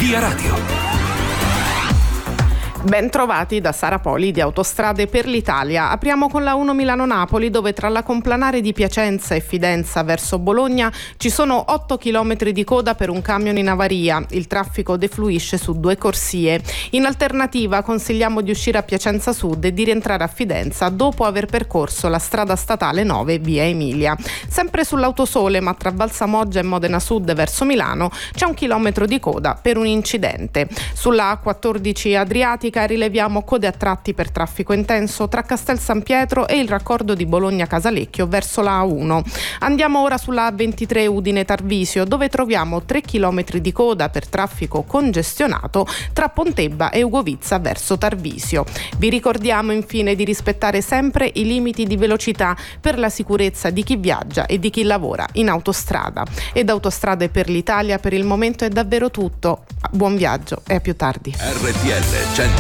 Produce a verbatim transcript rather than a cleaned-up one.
Via Radio. Ben trovati da Sara Poli di Autostrade per l'Italia. Apriamo con la uno Milano-Napoli, dove tra la complanare di Piacenza e Fidenza verso Bologna ci sono otto chilometri di coda per un camion in avaria. Il traffico defluisce su due corsie. In alternativa consigliamo di uscire a Piacenza Sud e di rientrare a Fidenza dopo aver percorso la strada statale nove via Emilia. Sempre sull'Autosole, ma tra Valsamoggia e Modena Sud verso Milano, c'è un chilometro di coda per un incidente. Sulla A quattordici Adriatica rileviamo code a tratti per traffico intenso tra Castel San Pietro e il raccordo di Bologna-Casalecchio verso la A uno. Andiamo ora sulla A ventitré Udine-Tarvisio, dove troviamo tre chilometri di coda per traffico congestionato tra Pontebba e Ugovizza verso Tarvisio. Vi ricordiamo infine di rispettare sempre i limiti di velocità per la sicurezza di chi viaggia e di chi lavora in autostrada. Ed Autostrade per l'Italia per il momento è davvero tutto. Buon viaggio e a più tardi. R T L